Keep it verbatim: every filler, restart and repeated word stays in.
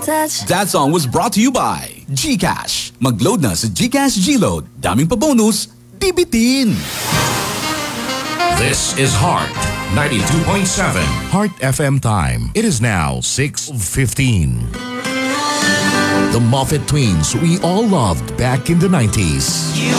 touch. That song was brought to you by GCash. Mag-load na sa GCash G-Load. Daming pa bonus, tibitin. This is Heart ninety-two point seven. Heart F M time. It is now six fifteen. The Moffat Twins we all loved back in the nineties. You